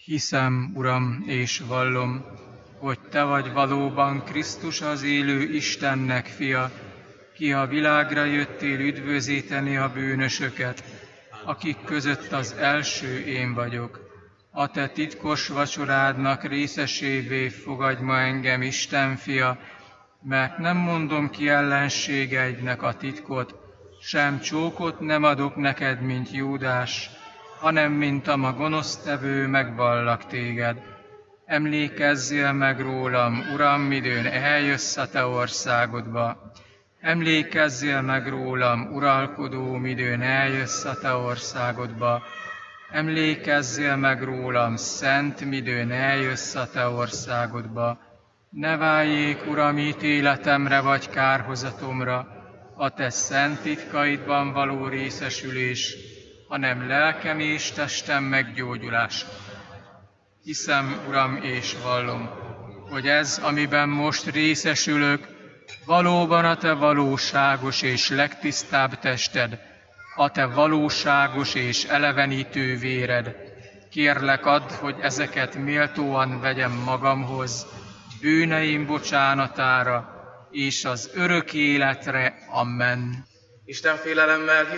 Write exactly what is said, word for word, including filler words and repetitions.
Hiszem, Uram, és vallom, hogy Te vagy valóban Krisztus, az élő Istennek fia, ki a világra jöttél üdvözíteni a bűnösöket, akik között az első én vagyok. A Te titkos vacsorádnak részesévé fogadj ma engem, Isten fia, mert nem mondom ki ellenségeidnek a titkot, sem csókot nem adok neked, mint Júdás, hanem mint a ma gonosztevő megvallak téged. Emlékezzél meg rólam, Uram, midőn eljössz a Te országodba. Emlékezzél meg rólam, uralkodó, midőn eljössz a Te országodba. Emlékezzél meg rólam, szent, midőn eljössz a Te országodba. Ne váljék, Uram, ítéletemre vagy kárhozatomra, a Te szent titkaidban való részesülés, hanem lelkem és testem meggyógyulás. Hiszem, Uram, és vallom, hogy ez, amiben most részesülök, valóban a Te valóságos és legtisztább tested, a Te valóságos és elevenítő véred. Kérlek, add, hogy ezeket méltóan vegyem magamhoz, bűneim bocsánatára és az örök életre. Amen. Isten félelemmel